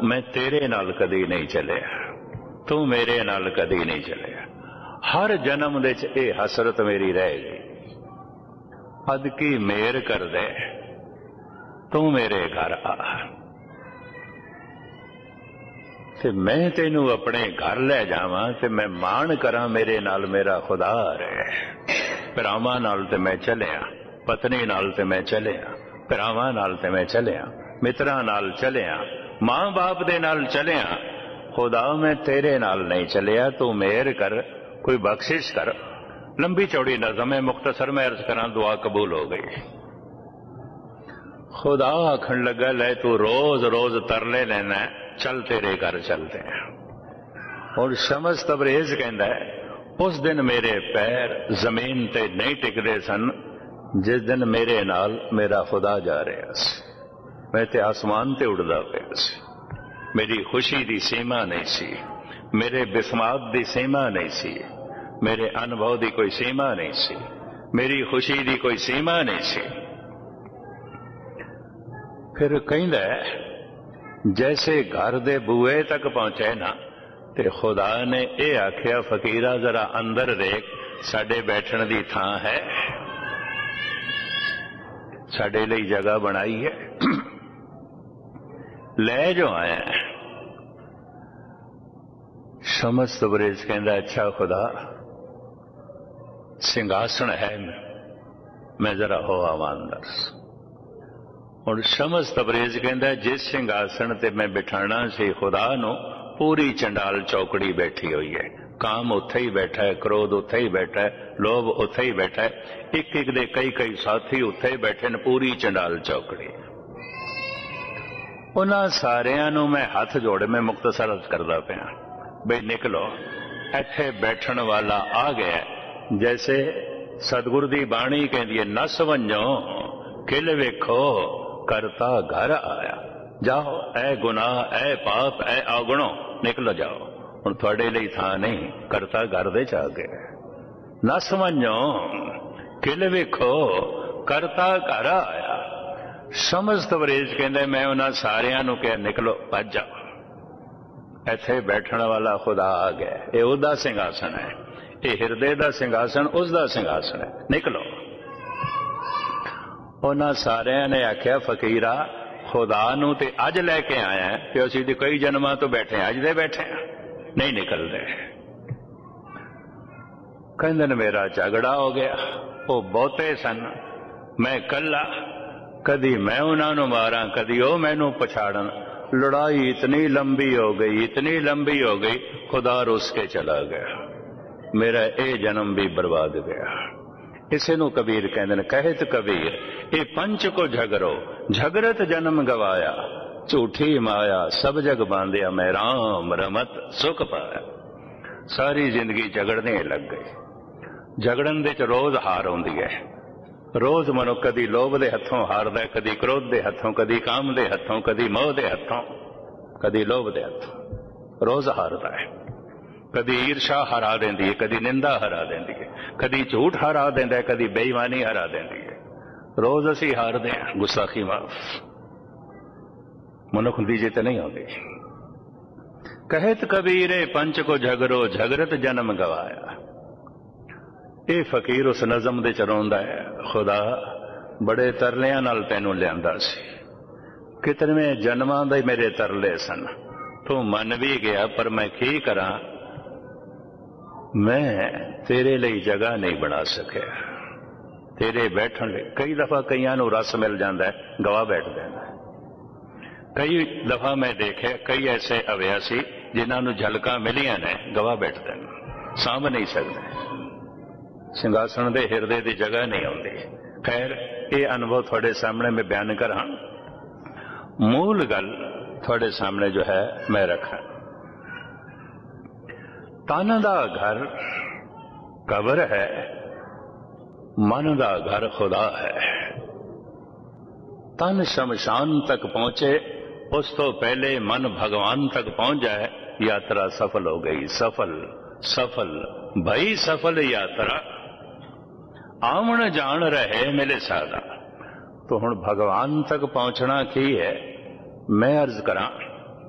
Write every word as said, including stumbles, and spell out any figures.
मैं तेरे नाल कदी नहीं चलिया, तू मेरे नाल कदी नहीं चलिया। हर जन्म दे च ये हसरत मेरी रह गई, अद की मेर कर दे तू मेरे घर आ ते मैं तेनू अपने घर ले जावां ते मैं मान करा मेरे नाल मेरा खुदा रहे। भरावां नाल ते मैं चलिया, पत्नी नाल ते मैं चलिया, भरावां नाल ते मैं चलिया, मित्रां नाल चलिया, मां बाप दे नाल चलिया। खुदा मैं तेरे नाल नहीं चलिया, तू मेहर कर, कोई बख्शिश कर। लंबी चौड़ी नज़म है, मुख्तसर में अर्ज करा, दुआ कबूल हो गई। खुदा आखन लगा, ले तू रोज रोज तरले लेना, चल तेरे घर चलते हैं। और शमस तबरेज कहता है, उस दिन मेरे पैर जमीन ते नहीं टिकते सन जिस दिन मेरे नाल मेरा खुदा जा रहा सी। मैं ते आसमान ते उड़दा पिया सी, मेरी खुशी दी सीमा नहीं सी, मेरे बिस्मात दी सीमा नहीं सी, मेरे अनुभव दी कोई सीमा नहीं सी, मेरी खुशी दी कोई सीमा नहीं सी। फिर कहंदा जैसे घर दे बूए तक पहुंचे ना ते खुदा ने यह आख्या, फकीरा जरा अंदर देख, साडे बैठण दी थां है, साडे लई जगह बनाई है, ले जो आया। शमस तबरेज कहंदा, अच्छा खुदा सिंहासन है, मैं जरा हो आवां अंदर। और शमस तबरेज कहंदा, जिस सिंहासन ते मैं बिठाना सी खुदा नू, पूरी चंडाल चौकड़ी बैठी हुई है। काम उत्थे ही बैठा है, क्रोध उत्थे ही बैठा है, लोभ उत्थे ही बैठा है, एक एक दे कई कई साथी उत्थे ही बैठे न, पूरी चंडाल चौकड़ी। उन्हां सारियां नू मैं हथ जोड़, मैं मुख्तसर अर्ज करदा पिया, बई निकलो, इत्थे बैठण वाला आ गया। जैसे सतगुर दी बाणी कहंदी है, नस वंजो किल वेखो करता घर आया। जाओ ऐ गुनाह, ऐ पाप, ऐ अवगुणो, निकल जाओ, हुण तुहाडे लई थां नहीं, करता घर दे च आ गया। नस वंजो किल वेखो करता घर आया। शमस तबरेज कहंदे, मैं उन्हां सारियां नू कहा, निकलो भज जाओ, इत्थे बैठण वाला खुदा आ गया। ये उहदा सिंघासन है, ये हिरदे दा सिंघासन उसदा सिंघासन है, निकलो। उन्हां सारियां ने आख्या, फकीरा खुदा नू ते अज लैके आया है, कि असीं ते कई जन्मां तो बैठे हैं, अज दे बैठे हैं, नहीं निकल रहे। कहंदे ने मेरा झगड़ा हो गया, वो बहुते सन, मैं कला, कदी मैं उन्हां नू मारां, कदी ओ मैनू पछाड़न। लड़ाई इतनी लंबी हो गई, इतनी लंबी हो गई, खुदा रुस के चला गया, मेरा ये जन्म भी बर्बाद गया। इसे नू कबीर कहते हैं, कहत कबीर ये पंच को झगरो, झगरत जन्म गवाया, झूठी माया सब जग बांधिया, मैं राम रमत सुख पाया। सारी जिंदगी झगड़ने लग गई। झगड़न दे च रोज हार आउंदी है, रोज मनो कदी लोभ दे हथों हारदा, कदी क्रोध दे हथों, कदी काम दे हथों, कदी मोह दे हथों, कदी लोभ दे हथों, रोज हारदा है। कदी ईर्षा हरा देंदी है, कदी निंदा हरा देंदी है, कदी झूठ हरा देंदा है, कदी बेईमानी हरा देंदी है। रोज असी हारदे हैं। गुस्साखी माफ मनुख दी जे ते नहीं आउंदी। कहत कबीरे पंच को झगरो, झगरत जन्म गवाया। ये फकीर उस नज़म दे च रोंदा है, खुदा बड़े तरलियां नाल तैनू लियांदा सी, कितने जन्मां दे मेरे तरले सन, तू मन भी गया, पर मैं की करा, मैं तेरे लिए जगह नहीं बना सकिया, तेरे बैठन लिए। कई दफा कईयां नू रस मिल जाता है, गवा बैठ जाता है। कई दफा मैं देखे कई ऐसे अव्यासी जिन्होंने झलका मिलियां ने, गवा बैठते हैं, सांभ नहीं सकते, सिंघासन दे हिरदे की जगह नहीं आती। खैर ये अनुभव थोड़े सामने मैं बयान करा, मूल गल थोड़े सामने जो है मैं रखा। तन दा घर कब्र है, मन दा घर खुदा है। तन शमशान तक पहुंचे, उस तो पहले मन भगवान तक पहुंच जाए, यात्रा सफल हो गई। सफल सफल भई सफल यात्रा, आमन जान रहे मिले सादा। तो हुण भगवान तक पहुंचना की है, मैं अर्ज करा